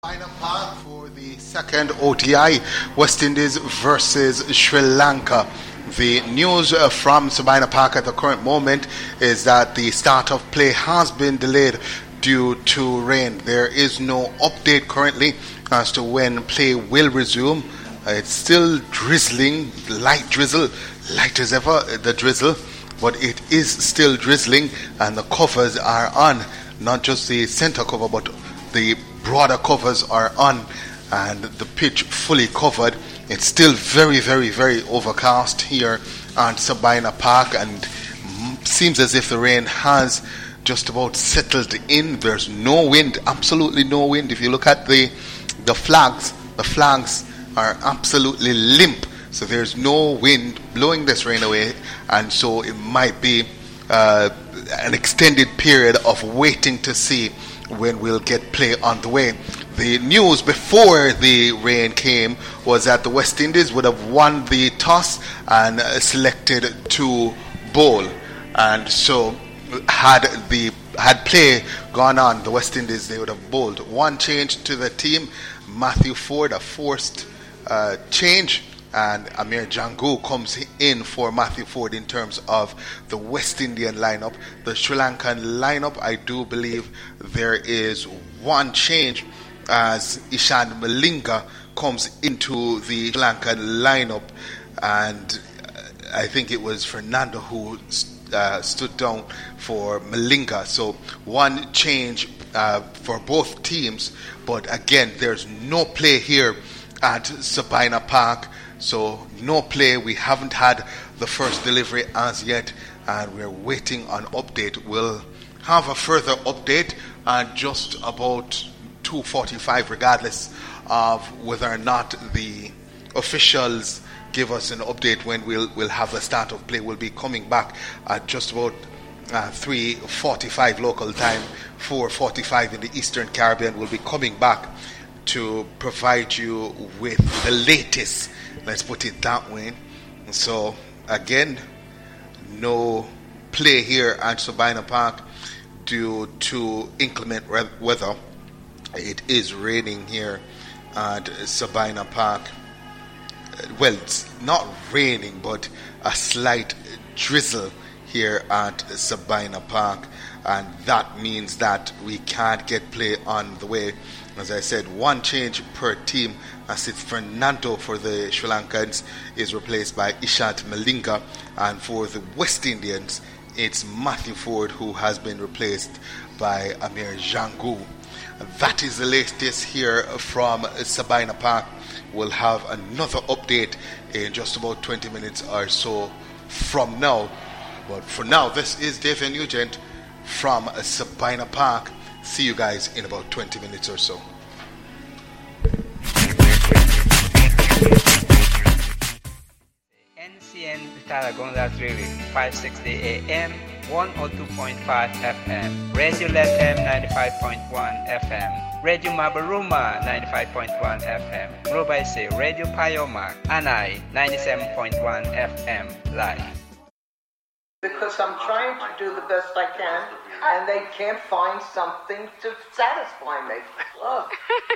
Final part for the second ODI, West Indies versus Sri Lanka. The news from Sabina Park at the current moment is that the start of play has been delayed due to rain. There is no update currently as to when play will resume. It's still drizzling, light drizzle, light as ever, the drizzle, but it is still drizzling and the covers are on, not just the center cover, but the broader covers are on and the pitch fully covered. It's still very, very, very overcast here at Sabina Park and seems as if the rain has just about settled in. There's no wind, absolutely no wind. If you look at the flags are absolutely limp. So there's no wind blowing this rain away, and so it might be an extended period of waiting to see when we'll get play on the way. The news before the rain came was that the West Indies would have won the toss and selected to bowl, and so had play gone on, the West Indies, they would have bowled. One change to the team, Matthew Ford, a forced change, and Amir Jangu comes in for Matthew Ford in terms of the West Indian lineup. The Sri Lankan lineup, I do believe there is one change as Ishan Malinga comes into the Sri Lankan lineup, and I think it was Fernando who stood down for Malinga. So one change for both teams, but again, there's no play here at Sabina Park. So no play. We haven't had the first delivery as yet, and we're waiting on update. We'll have a further update at just about 2:45, regardless of whether or not the officials give us an update when we'll have the start of play. We'll be coming back at just about 3:45 local time, 4:45 in the Eastern Caribbean. We'll be coming back to provide you with the latest, let's put it that way. So again, no play here at Sabina Park due to inclement weather. It is raining here at Sabina Park. Well, it's not raining, but a slight drizzle here at Sabina Park, and that means that we can't get play on the way. As I said, one change per team, as it's Fernando for the Sri Lankans is replaced by Ishat Malinga, and for the West Indians it's Matthew Ford who has been replaced by Amir Jangu. That is the latest here from Sabina Park. We'll have another update in just about 20 minutes or so from now. But for now, this is David Nugent from Sabina Park. See you guys in about 20 minutes or so. NCN Tarragona Drilling, 560 AM, 102.5 FM, Radio Lethem 95.1 FM, Radio Mabaruma 95.1 FM, Robaise, Radio Payoma, Anai 97.1 FM, live. Because I'm trying to do the best I can, and they can't find something to satisfy me. Look.